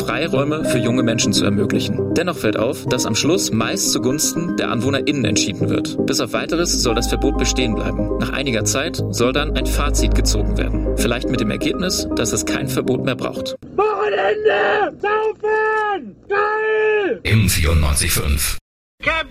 Freiräume für junge Menschen zu ermöglichen. Dennoch fällt auf, dass am Schluss meist zugunsten der AnwohnerInnen entschieden wird. Bis auf Weiteres soll das Verbot bestehen bleiben. Nach einiger Zeit soll dann ein Fazit gezogen werden. Vielleicht mit dem Ergebnis, dass es kein Verbot mehr braucht. Wochenende! Saufen! Geil! Im 94.5. Captain